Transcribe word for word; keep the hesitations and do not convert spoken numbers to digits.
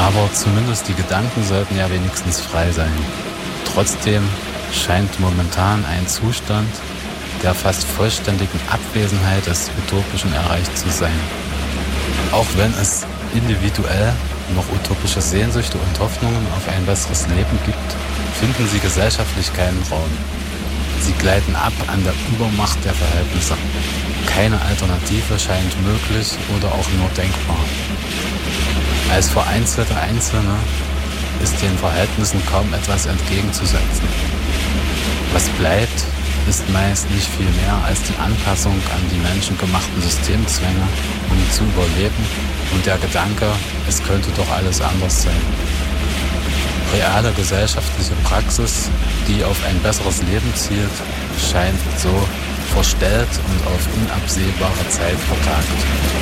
Aber zumindest die Gedanken sollten ja wenigstens frei sein. Trotzdem scheint momentan ein Zustand der fast vollständigen Abwesenheit des Utopischen erreicht zu sein. Auch wenn es individuell noch utopische Sehnsüchte und Hoffnungen auf ein besseres Leben gibt, finden sie gesellschaftlich keinen Raum. Sie gleiten ab an der Übermacht der Verhältnisse. Keine Alternative scheint möglich oder auch nur denkbar. Als vereinzelte Einzelne ist den Verhältnissen kaum etwas entgegenzusetzen. Was bleibt, ist meist nicht viel mehr als die Anpassung an die menschengemachten Systemzwänge, um zu überleben, und der Gedanke, es könnte doch alles anders sein. Reale gesellschaftliche Praxis, die auf ein besseres Leben zielt, scheint so verstellt und auf unabsehbare Zeit vertagt.